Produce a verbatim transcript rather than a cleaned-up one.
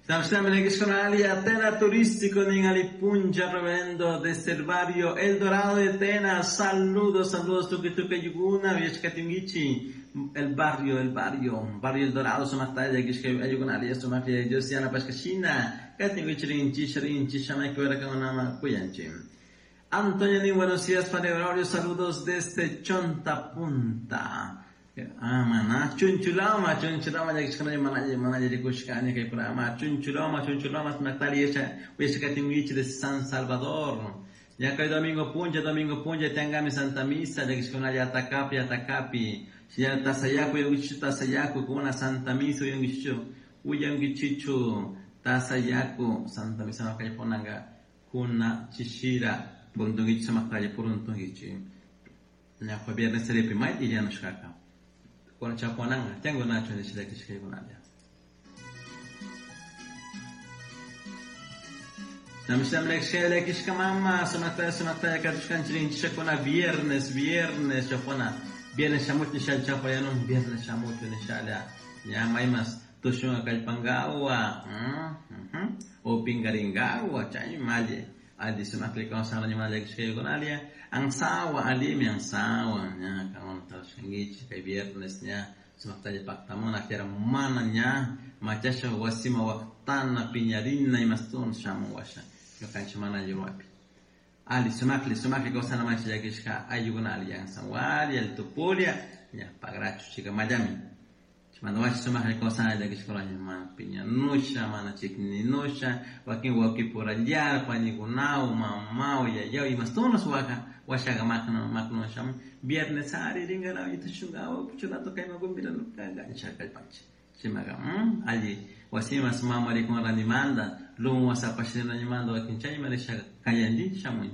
Estamos en Atena turístico en Alipuncha, Revendo, desde el barrio El Dorado de Tena. Saludos, saludos, tuque tuque yuguna, vieshkatingichi. El barrio, el barrio, barrio El Dorado, somataya, gishke ayugunaria, somakia, josiana pascachina, katingichi rinchi, sharinchi, shamaikuera kamanama, kuyanchi. Antonio Ni, buenos días, Padre Aurelio, saludos desde Chonta Punta. Ah, mana, chunchulama, chunchulama, ya que es que mana, mana, ya que kushkani que para ma, chunchulama, chunchulama, Natalia, esa que tengo de San Salvador. Ya que domingo punja, domingo punja, tenga mi Santa Misa, ya que es que una ya atacapi, atacapi. Si ya tasayaku, yo gichu tasayaku, con una Santa Misa, yo gichu, uyan gichichu, tasayaku, Santa Misa, no cae ponanga, kuna chishira, punto gichu, ma cae por un tongichi. Ya fue viernes, sería primay, y ya no shkaka. Con chaponanga, tengo nacho de chile que escribo nada. Namisham lekshele kishka mama, sonata sonata ya katushkan chilin chakona viernes, viernes chapona. Viernes chamut ni shal chapayanum, viernes chamut ni shala. Ya maimas tushunga kalpangawa, mhm. O pingaringawa, chay malye. Adi sonata lekon sana ni malye kishka gonalia. Ang sawa alimi ang sawa nya kaon tashingichi kay viernes nya sumaktaje paktamo na kira mana nya machasha wasima waqtana piñarina imastun shamu washa yo kanchi mana yuwapi ali sumakli sumakli ko sana machi yakishka ayuguna ali yang sawali el tupulia nya pagrachu chica mayami Mano washi sumakli ko sana yakishka la nya piña nusha mana chikni nusha wakin waki por allá panigunao mamao ya ya imastun suwaka washaga makno makno sham viernes ari ringana itu shungawo puchurato kai magumbira no kaga nchaka panchi chimaga mm ali wasima smama ri kon ranimanda lumu wasa pashina nimanda wakinchai marisha kayandi shamu